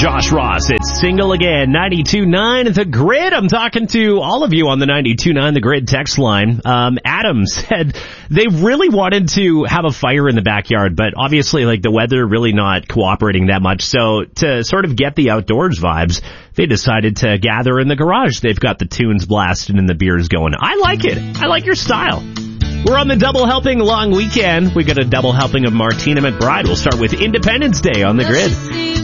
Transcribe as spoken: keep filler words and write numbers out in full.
Josh Ross. It's Single Again, ninety-two point nine The Grid. I'm talking to all of you on the ninety-two point nine The Grid text line. Um, Adam said they really wanted to have a fire in the backyard, but obviously, like, the weather really not cooperating that much. So to sort of get the outdoors vibes, they decided to gather in the garage. They've got the tunes blasting and the beers going. I like it. I like your style. We're on the double helping long weekend. We got a double helping of Martina McBride. We'll start with Independence Day on The Grid.